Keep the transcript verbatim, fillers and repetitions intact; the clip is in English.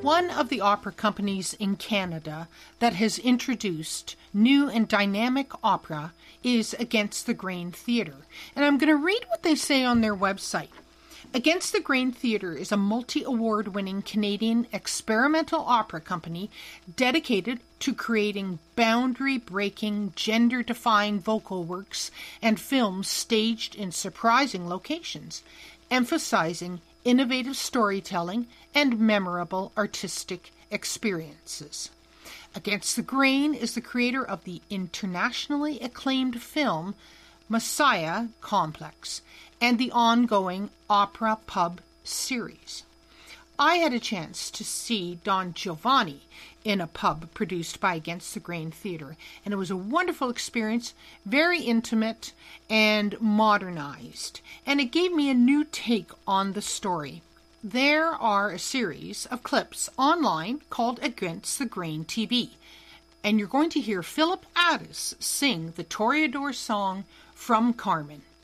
One of the opera companies in Canada that has introduced new and dynamic opera is Against the Grain Theatre. And I'm going to read what they say on their website. Against the Grain Theatre is a multi-award winning Canadian experimental opera company dedicated to creating boundary-breaking, gender-defying vocal works and films staged in surprising locations, emphasizing innovative storytelling and memorable artistic experiences. Against the Grain is the creator of the internationally acclaimed film Messiah Complex and the ongoing Opera Pub series. I had a chance to see Don Giovanni in a pub produced by Against the Grain Theatre, and it was a wonderful experience, very intimate and modernized, and it gave me a new take on the story. There are a series of clips online called Against the Grain T V, and you're going to hear Philip Addis sing the Toreador song from Carmen.